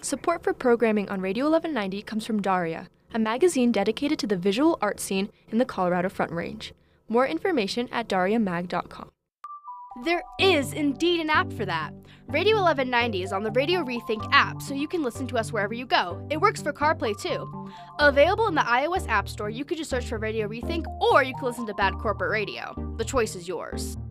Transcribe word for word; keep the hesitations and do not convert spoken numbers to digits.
Support for programming on Radio eleven ninety comes from Daria, a magazine dedicated to the visual art scene in the Colorado Front Range. More information at daria mag dot com. There is indeed an app for that. Radio eleven ninety is on the Radio Rethink app, so you can listen to us wherever you go. It works for CarPlay too. Available in the iOS App Store, you could just search for Radio Rethink, or you can listen to Bad Corporate Radio. The choice is yours.